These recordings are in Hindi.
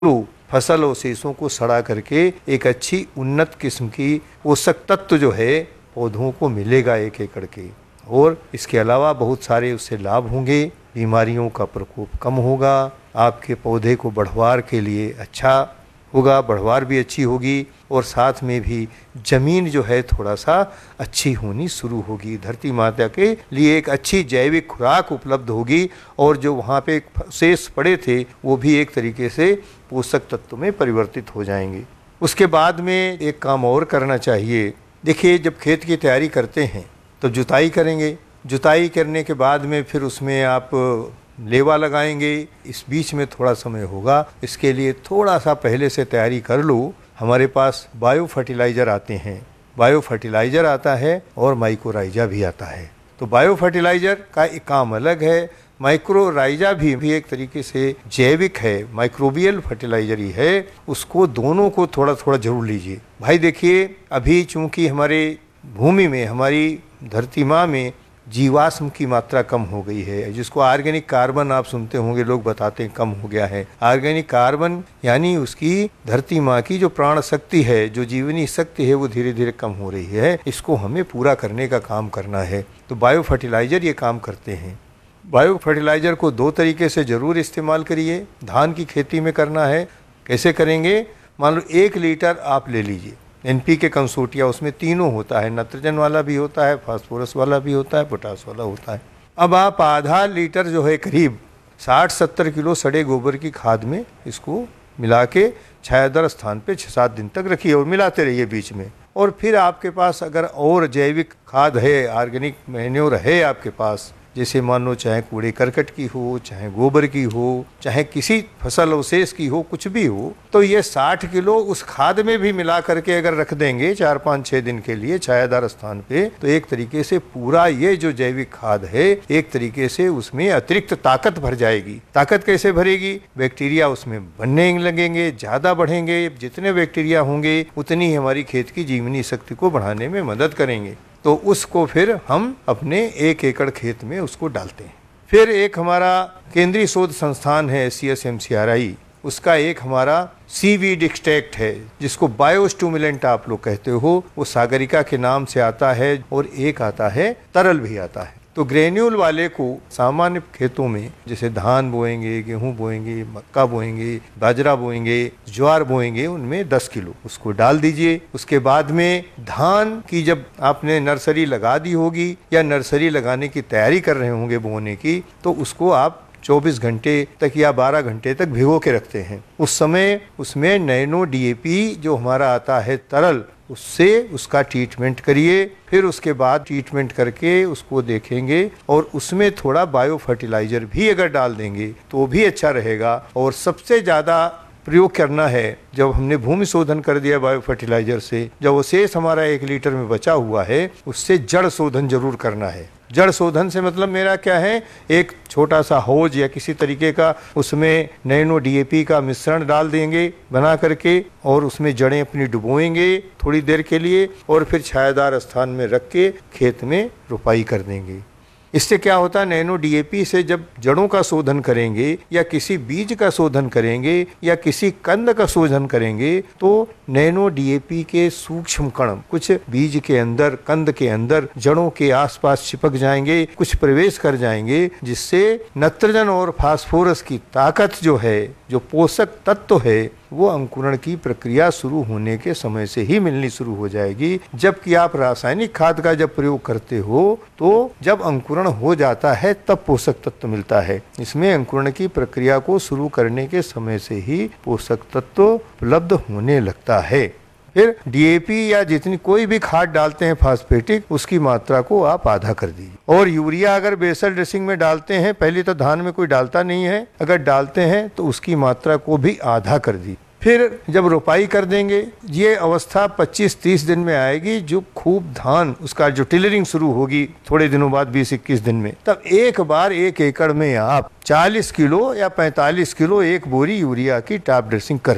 तो फसल अवशेषों को सड़ा करके एक अच्छी उन्नत किस्म की पोषक तत्व जो है पौधों को मिलेगा 1 एकड़ के। और इसके अलावा बहुत सारे उससे लाभ होंगे, बीमारियों का प्रकोप कम होगा, आपके पौधे को बढ़वार के लिए अच्छा होगा, बढ़वार भी अच्छी होगी और साथ में भी जमीन जो है थोड़ा सा अच्छी होनी शुरू होगी। धरती माता के लिए एक अच्छी जैविक खुराक उपलब्ध होगी और जो वहाँ पे शेष पड़े थे वो भी एक तरीके से पोषक तत्व में परिवर्तित हो जाएंगे। उसके बाद में एक काम और करना चाहिए। देखिए, जब खेत की तैयारी करते हैं तो जुताई करेंगे, जुताई करने के बाद में फिर उसमें आप लेवा लगाएंगे। इस बीच में थोड़ा समय होगा, इसके लिए थोड़ा सा पहले से तैयारी कर लो। हमारे पास बायो फर्टिलाइज़र आते हैं, बायो फर्टिलाइज़र आता है और माइक्रोराइजा भी आता है। तो बायो फर्टिलाइज़र का एक काम अलग है, माइक्रोराइजा भी एक तरीके से जैविक है, माइक्रोबियल फर्टिलाइज़र ही है। उसको दोनों को थोड़ा थोड़ा जरूर लीजिए। भाई देखिए, अभी चूंकि हमारे भूमि में, हमारी धरती माँ में जीवाश्म की मात्रा कम हो गई है, जिसको ऑर्गेनिक कार्बन आप सुनते होंगे, लोग बताते हैं कम हो गया है। ऑर्गेनिक कार्बन यानी उसकी धरती माँ की जो प्राण शक्ति है, जो जीवनी शक्ति है, वो धीरे धीरे कम हो रही है। इसको हमें पूरा करने का काम करना है। तो बायो फर्टिलाइज़र ये काम करते हैं। बायो फर्टिलाइज़र को 2 तरीके से ज़रूर इस्तेमाल करिए। धान की खेती में करना है, कैसे करेंगे? मान लो 1 लीटर आप ले लीजिए NPK कंसोर्टिया, उसमें तीनों होता है, नाइट्रोजन वाला भी होता है, फास्फोरस वाला भी होता है, पोटास वाला होता है। अब आप आधा लीटर जो है करीब 60-70 किलो सड़े गोबर की खाद में इसको मिला के छायादार स्थान पे 6-7 दिन तक रखिए और मिलाते रहिए बीच में। और फिर आपके पास अगर और जैविक खाद है, ऑर्गेनिक मैन्योर है आपके पास, जैसे मान लो चाहे कूड़े करकट की हो, चाहे गोबर की हो, चाहे किसी फसल अवशेष की हो, कुछ भी हो, तो ये 60 किलो उस खाद में भी मिला करके अगर रख देंगे 4-5-6 दिन के लिए छायादार स्थान पे, तो एक तरीके से पूरा ये जो जैविक खाद है एक तरीके से उसमें अतिरिक्त ताकत भर जाएगी। ताकत कैसे भरेगी? बैक्टीरिया उसमें बनने लगेंगे, ज्यादा बढ़ेंगे। जितने बैक्टीरिया होंगे उतनी ही हमारी खेत की जीवनी शक्ति को बढ़ाने में मदद करेंगे। तो उसको फिर हम अपने 1 एकड़ खेत में उसको डालते हैं। फिर एक हमारा केंद्रीय शोध संस्थान है CSMCRI, उसका एक हमारा सीवीड एक्सट्रैक्ट है, जिसको बायोस्टिमुलेंट आप लोग कहते हो, वो सागरिका के नाम से आता है और एक आता है तरल भी आता है। तो ग्रेन्यूल वाले को सामान्य खेतों में जैसे धान बोएंगे, गेहूं बोएंगे, मक्का बोएंगे, बाजरा बोएंगे, ज्वार बोएंगे, उनमें 10 किलो उसको डाल दीजिए। उसके बाद में धान की जब आपने नर्सरी लगा दी होगी या नर्सरी लगाने की तैयारी कर रहे होंगे बोने की, तो उसको आप 24 घंटे तक या 12 घंटे तक भिगो के रखते हैं। उस समय उसमें नैनो DAP जो हमारा आता है तरल, उससे उसका ट्रीटमेंट करिए। फिर उसके बाद ट्रीटमेंट करके उसको देखेंगे और उसमें थोड़ा बायो फर्टिलाइज़र भी अगर डाल देंगे तो भी अच्छा रहेगा। और सबसे ज़्यादा प्रयोग करना है जब हमने भूमि शोधन कर दिया बायो फर्टिलाइज़र से, जब वो शेष हमारा 1 लीटर में बचा हुआ है, उससे जड़ शोधन जरूर करना है। जड़ शोधन से मतलब मेरा क्या है, एक छोटा सा हौज या किसी तरीके का उसमें नैनो DAP का मिश्रण डाल देंगे बना करके और उसमें जड़ें अपनी डुबोएंगे थोड़ी देर के लिए और फिर छायादार स्थान में रख के खेत में रोपाई कर देंगे। इससे क्या होता है, नैनो DAP से जब जड़ों का शोधन करेंगे या किसी बीज का शोधन करेंगे या किसी कंद का शोधन करेंगे, तो नैनो DAP के सूक्ष्म कण कुछ बीज के अंदर, कंद के अंदर, जड़ों के आसपास चिपक जाएंगे, कुछ प्रवेश कर जाएंगे, जिससे नाइट्रोजन और फास्फोरस की ताकत जो है, जो पोषक तत्व है, वो अंकुरण की प्रक्रिया शुरू होने के समय से ही मिलनी शुरू हो जाएगी। जबकि आप रासायनिक खाद का जब प्रयोग करते हो तो जब अंकुरण हो जाता है तब पोषक तत्व मिलता है। इसमें अंकुरण की प्रक्रिया को शुरू करने के समय से ही पोषक तत्व उपलब्ध होने लगता है। फिर DAP या जितनी कोई भी खाद डालते हैं फास्फेटिक, उसकी मात्रा को आप आधा कर दीजिए। और यूरिया अगर बेसल ड्रेसिंग में डालते हैं, पहले तो धान में कोई डालता नहीं है, अगर डालते हैं तो उसकी मात्रा को भी आधा कर दी। फिर जब रोपाई कर देंगे, ये अवस्था 25-30 दिन में आएगी, जो खूब धान उसका जो टिलरिंग शुरू होगी थोड़े दिनों बाद 20-21 दिन में, तब एक बार 1 एकड़ में आप 40 किलो या 45 किलो 1 बोरी यूरिया की टॉप ड्रेसिंग कर दीजिए।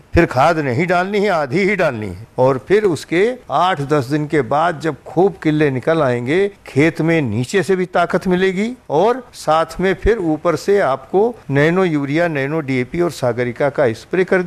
फिर खाद नहीं डालनी है, आधी ही डालनी है। और फिर उसके 8-10 दिन के बाद जब खूब किल्ले निकल आएंगे, खेत में नीचे से भी ताकत मिलेगी और साथ में फिर ऊपर से आपको नैनो यूरिया, नैनो डीएपी और सागरिका का स्प्रे कर